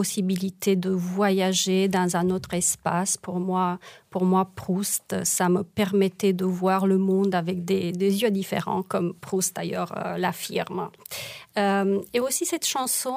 possibilité de voyager dans un autre espace. Pour moi, Proust, ça me permettait de voir le monde avec des yeux différents, comme Proust d'ailleurs l'affirme. Et aussi cette chanson,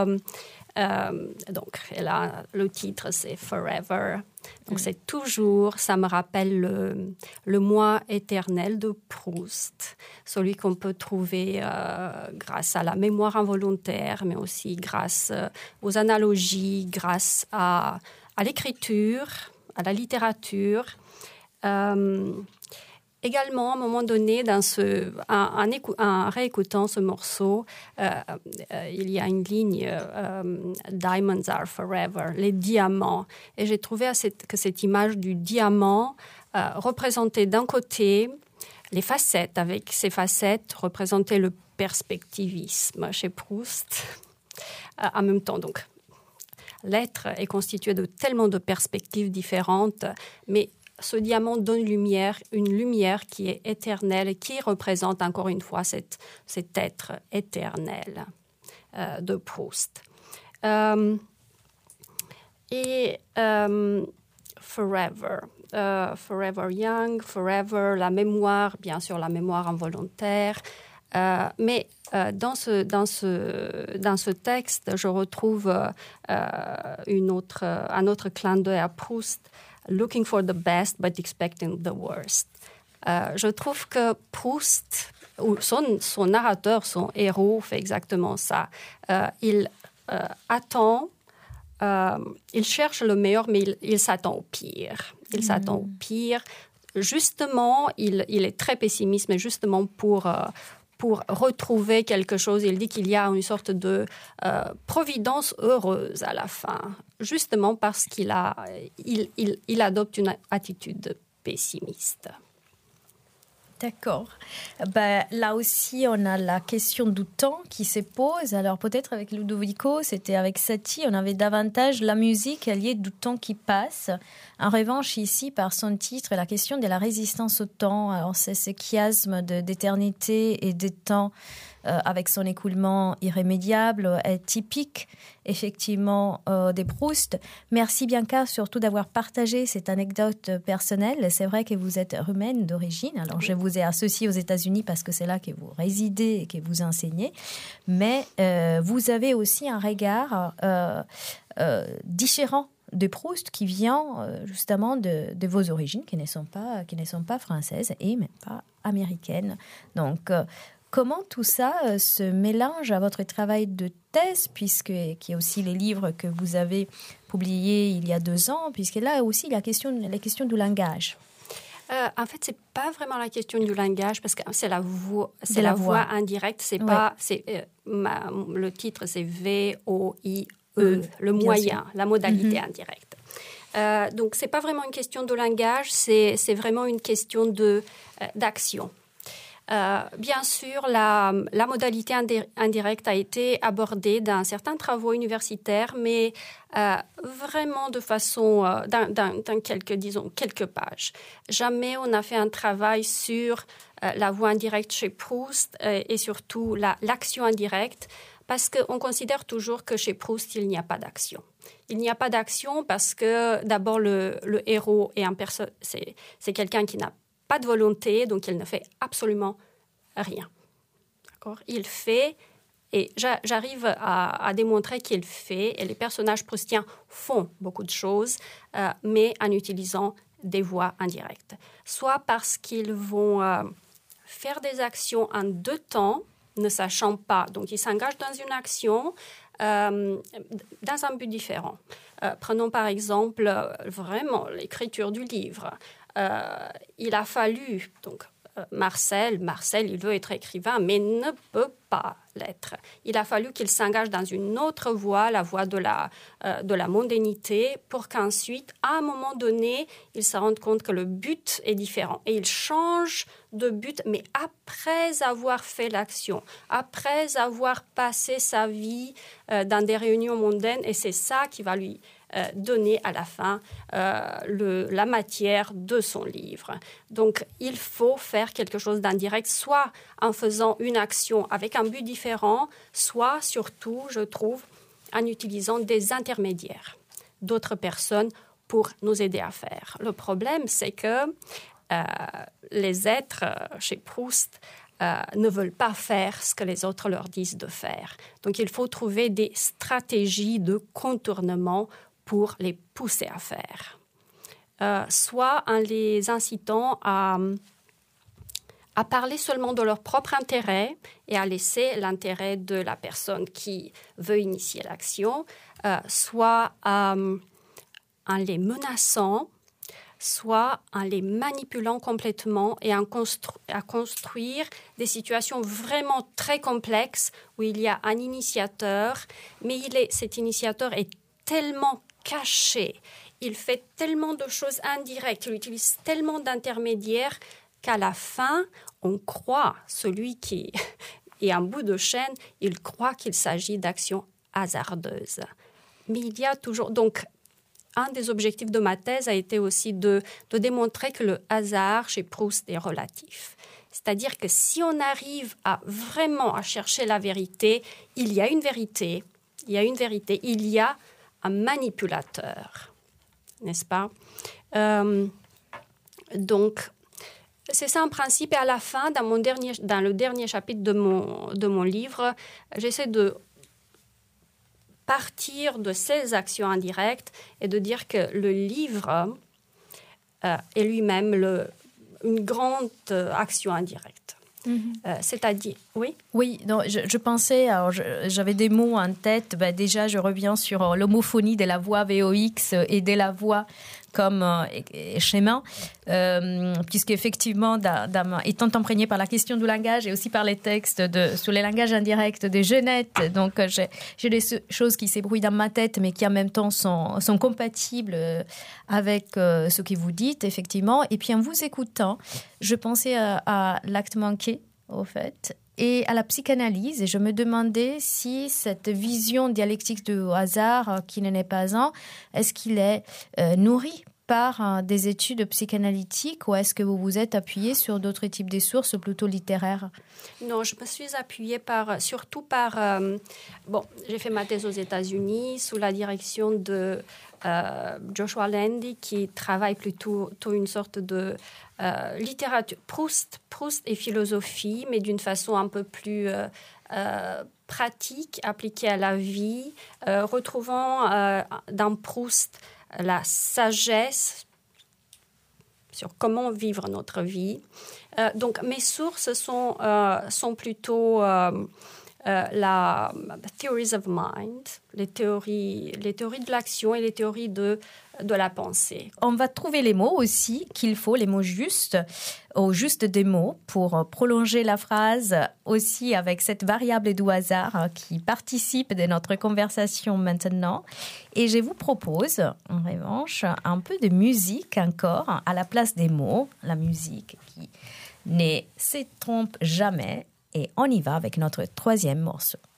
donc le titre c'est Forever. Donc c'est toujours, ça me rappelle le moi éternel de Proust, celui qu'on peut trouver grâce à la mémoire involontaire, mais aussi grâce aux analogies, grâce à l'écriture, à la littérature. Également, à un moment donné, en réécoutant ce morceau, il y a une ligne « Diamonds are forever », les diamants. Et j'ai trouvé que cette image du diamant représentait d'un côté les facettes, avec ces facettes représentait le perspectivisme chez Proust. En même temps, donc, l'être est constitué de tellement de perspectives différentes, mais ce diamant donne une lumière qui est éternelle et qui représente encore une fois cet être éternel de Proust. Forever. Forever young, forever, la mémoire, bien sûr la mémoire involontaire. Mais dans ce texte, je retrouve un autre clin d'œil à Proust. Looking for the best but expecting the worst. Je trouve que Proust, ou son narrateur, son héros, fait exactement ça. Il attend, il cherche le meilleur, mais il s'attend au pire. Il s'attend au pire. Justement, il est très pessimiste, mais justement pour retrouver quelque chose. Il dit qu'il y a une sorte de providence heureuse à la fin, justement parce qu'il adopte une attitude pessimiste. D'accord. Là aussi, on a la question du temps qui se pose. Alors peut-être avec Ludovico, c'était avec Satie, on avait davantage la musique alliée du temps qui passe. En revanche, ici, par son titre, la question de la résistance au temps. Alors, c'est ce chiasme d'éternité et de temps avec son écoulement irrémédiable est typique, effectivement, de Proust. Merci Bianca, surtout d'avoir partagé cette anecdote personnelle. C'est vrai que vous êtes roumaine d'origine. Alors, je vous ai associée aux États-Unis parce que c'est là que vous résidez et que vous enseignez. Mais vous avez aussi un regard différent de Proust qui vient justement de vos origines qui ne sont pas françaises et même pas américaines. Donc, comment tout ça se mélange à votre travail de thèse, qu'il y a aussi les livres que vous avez publiés il y a 2 ans, puisque là aussi il y a la question du langage. En fait, c'est pas vraiment la question du langage parce que c'est la voix indirecte. C'est pas. Le titre, c'est VOIE, le moyen, la modalité indirecte. Donc, c'est pas vraiment une question de langage. C'est vraiment une question d'action. Bien sûr, la modalité indirecte a été abordée dans certains travaux universitaires, mais vraiment de façon, dans quelques pages. Jamais on a fait un travail sur la voie indirecte chez Proust et surtout l'action indirecte, parce qu'on considère toujours que chez Proust, il n'y a pas d'action. Il n'y a pas d'action parce que d'abord le héros est c'est quelqu'un qui n'a pas de volonté, donc il ne fait absolument rien. D'accord ? Il fait, et j'arrive à démontrer qu'il fait, et les personnages proustiens font beaucoup de choses, mais en utilisant des voies indirectes. Soit parce qu'ils vont faire des actions en 2 temps, ne sachant pas. Donc, ils s'engagent dans une action dans un but différent. Prenons par exemple vraiment l'écriture du livre. Il a fallu, donc Marcel, il veut être écrivain, mais ne peut pas l'être. Il a fallu qu'il s'engage dans une autre voie, la voie de la mondanité, pour qu'ensuite, à un moment donné, il se rende compte que le but est différent. Et il change de but, mais après avoir fait l'action, après avoir passé sa vie dans des réunions mondaines, et c'est ça qui va lui donner à la fin la matière de son livre. Donc, il faut faire quelque chose d'indirect, soit en faisant une action avec un but différent, soit, surtout, je trouve, en utilisant des intermédiaires, d'autres personnes pour nous aider à faire. Le problème, c'est que les êtres chez Proust ne veulent pas faire ce que les autres leur disent de faire. Donc, il faut trouver des stratégies de contournement pour les pousser à faire. Soit en les incitant à parler seulement de leur propre intérêt et à laisser l'intérêt de la personne qui veut initier l'action, soit en les menaçant, soit en les manipulant complètement et à construire des situations vraiment très complexes où il y a un initiateur, mais cet initiateur est tellement caché, il fait tellement de choses indirectes, il utilise tellement d'intermédiaires qu'à la fin, on croit, celui qui est en bout de chaîne, il croit qu'il s'agit d'actions hasardeuses. Mais il y a toujours... Donc, un des objectifs de ma thèse a été aussi de démontrer que le hasard chez Proust est relatif. C'est-à-dire que si on arrive vraiment à chercher la vérité, il y a une vérité, il y a un manipulateur, n'est-ce pas ? Donc, c'est ça en principe. Et à la fin, dans le dernier chapitre de mon livre, j'essaie de partir de ces actions indirectes et de dire que le livre est lui-même une grande action indirecte. C'est-à-dire, oui? Oui, non, je pensais, alors j'avais des mots en tête. Déjà, je reviens sur l'homophonie de la voix VOX et de la voix comme schéma, puisqu'effectivement, étant imprégné par la question du langage et aussi par les textes sur les langages indirects de Genette, donc j'ai des choses qui s'ébrouillent dans ma tête, mais qui en même temps sont compatibles avec ce que vous dites, effectivement. Et puis en vous écoutant, je pensais à l'acte manqué, au fait, et à la psychanalyse, et je me demandais si cette vision dialectique du hasard, qui n'en est pas un, est-ce qu'il est nourri par des études psychanalytiques ou est-ce que vous vous êtes appuyé sur d'autres types de sources plutôt littéraires? Non, je me suis appuyée surtout par... j'ai fait ma thèse aux États-Unis sous la direction de Joshua Landy, qui travaille plutôt une sorte de littérature, Proust et philosophie, mais d'une façon un peu plus pratique, appliquée à la vie, retrouvant dans Proust la sagesse sur comment vivre notre vie. Donc, mes sources sont plutôt la theories of mind, les théories de l'action et les théories de la pensée. On va trouver les mots aussi qu'il faut, les mots justes, au juste des mots pour prolonger la phrase aussi avec cette variable du hasard qui participe de notre conversation maintenant. Et je vous propose, en revanche, un peu de musique encore à la place des mots, la musique qui ne se trompe jamais. Et on y va avec notre troisième morceau.